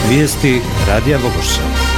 Vijesti Radija Vogošća.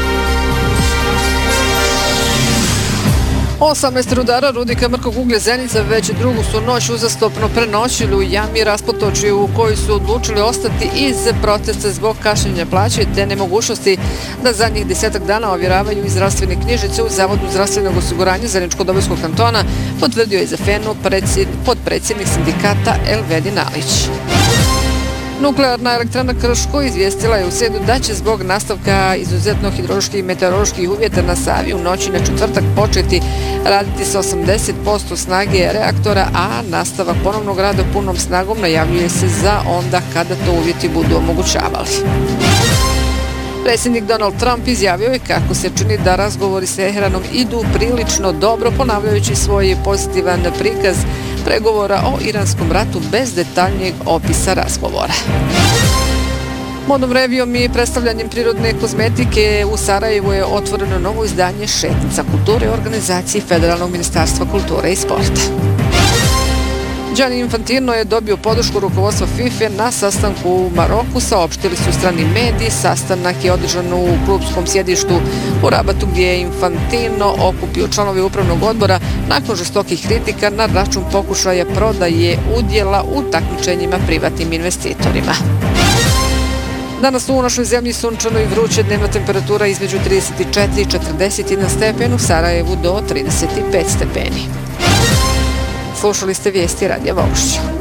18 rudara rudnika mrkog uglja Zenica već drugu su noć uzastopno prenoćili u jami Raspotočju, u kojoj su odlučili ostati iz protesta zbog kašnjenja plaće te nemogućnosti da zadnjih 10 dana ovjeravaju i zdravstvene knjižice u Zavodu zdravstvenog osiguranja Zeničko-Dobojskog kantona, potvrdio je za FENU podpredsjednik sindikata Elvedin Alić. Nuklearna elektrana Krško izvijestila je u srijedu da će zbog nastavka izuzetno hidroloških i meteoroloških uvjeta na Savi u noći na četvrtak početi raditi sa 80% snage reaktora, a nastavak ponovnog rada punom snagom najavljuje se za onda kada to uvjeti budu omogućavali. Predsjednik Donald Trump izjavio je kako se čini da razgovori s Teheranom idu prilično dobro, ponavljajući svoj pozitivan prikaz pregovora o iranskom ratu bez detaljnijeg opisa razgovora. Modnom revijom i predstavljanjem prirodne kozmetike u Sarajevu je otvoreno novo izdanje Šetnica kulture u organizaciji Federalnog ministarstva kulture i sporta. Gianni Infantino je dobio podršku rukovodstva FIFA na sastanku u Maroku, saopštili su strani mediji. Sastanak je održan u klubskom sjedištu u Rabatu, gdje je Infantino okupio članove upravnog odbora nakon žestokih kritika na račun pokušaja prodaje udjela u takmičenjima privatnim investitorima. Danas u našoj zemlji sunčano i vruće, dnevna temperatura između 34 i 41 stepen, u Sarajevu do 35 stepeni. Slušali ste vijesti Radija Vogošća.